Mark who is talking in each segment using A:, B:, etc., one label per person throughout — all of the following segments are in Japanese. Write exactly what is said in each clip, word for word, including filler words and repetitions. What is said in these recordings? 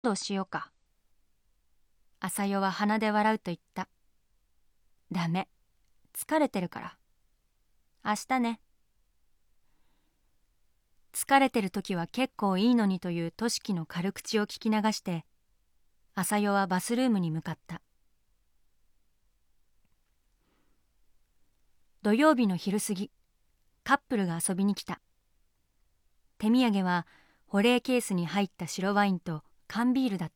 A: どうしようか。朝代は鼻で笑うと言った。ダメ。疲れてるから。明日ね。疲れてる時は結構いいのにというとしきの軽口を聞き流して、朝代はバスルームに向かった。土曜日の昼過ぎ、カップルが遊びに来た。手土産は保冷ケースに入った白ワインと缶ビールだった。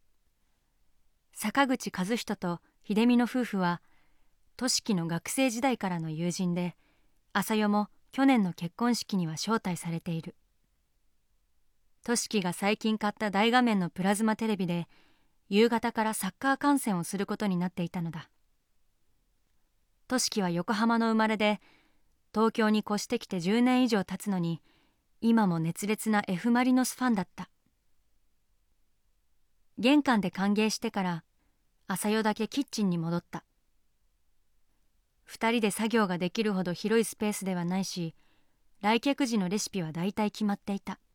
A: 坂口和人と秀美の夫婦は、としきの学生時代からの友人で、朝代も去年の結婚式には招待されている。としきが最近買った大画面のプラズマテレビで、夕方からサッカー観戦をすることになっていたのだ。としきは横浜の生まれで、東京に越してきてじゅうねん以上経つのに、今も熱烈な F マリノスファンだった。玄関で歓迎してから朝代だけキッチンに戻った。二人で作業ができるほど広いスペースではないし、来客時のレシピはだいたい決まっていた。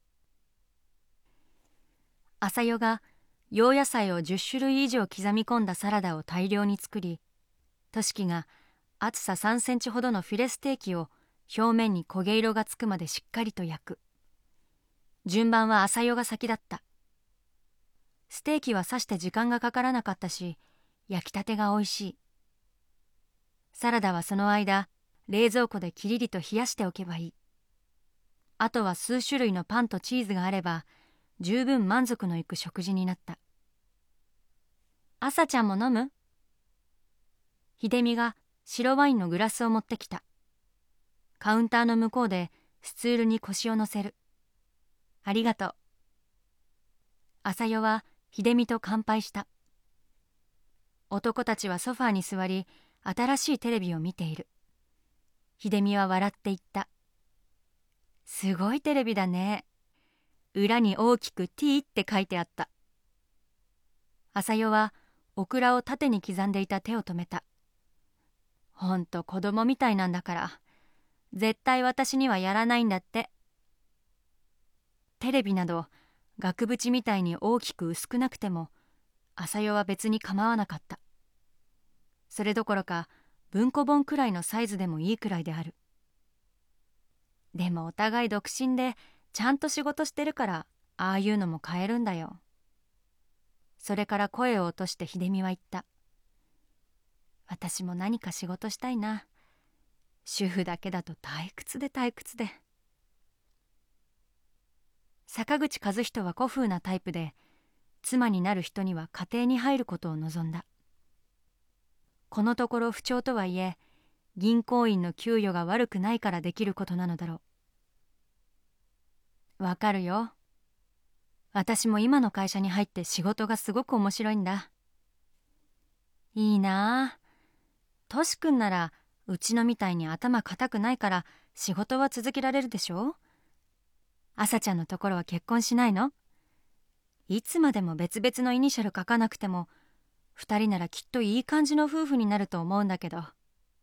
A: 朝代が洋野菜をじゅっしゅるい以上刻み込んだサラダを大量に作り、としきが厚ささんセンチほどのフィレステーキを表面に焦げ色がつくまでしっかりと焼く。順番は朝代が先だった。ステーキは刺して時間がかからなかったし、焼きたてが美味しい。サラダはその間、冷蔵庫できりりと冷やしておけばいい。あとは数種類のパンとチーズがあれば、十分満足のいく食事になった。朝ちゃんも飲む？秀美が白ワインのグラスを持ってきた。カウンターの向こうでスツールに腰を乗せる。ありがとう。朝代は秀美と乾杯した。男たちはソファーに座り、新しいテレビを見ている。秀美は笑って言った。すごいテレビだね。裏に大きく T って書いてあった。朝代はオクラを縦に刻んでいた手を止めた。ほんと子供みたいなんだから、絶対私にはやらないんだって。テレビなど額縁みたいに大きく薄くなくても、朝代は別に構わなかった。それどころか文庫本くらいのサイズでもいいくらいである。でもお互い独身でちゃんと仕事してるから、ああいうのも買えるんだよ。それから声を落として秀美は言った。私も何か仕事したいな。主婦だけだと退屈で退屈で。坂口和人は古風なタイプで、妻になる人には家庭に入ることを望んだ。このところ不調とはいえ、銀行員の給与が悪くないからできることなのだろう。わかるよ。私も今の会社に入って仕事がすごく面白いんだ。いいなあ。トシ君ならうちのみたいに頭固くないから仕事は続けられるでしょ。朝ちゃんのところは結婚しないの？いつまでも別々のイニシャル書かなくても、二人ならきっといい感じの夫婦になると思うんだけど。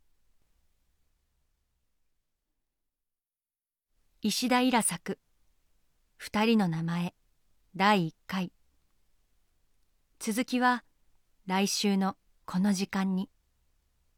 A: 石田イラ作、二人の名前、だいいっかい。続きは来週のこの時間に。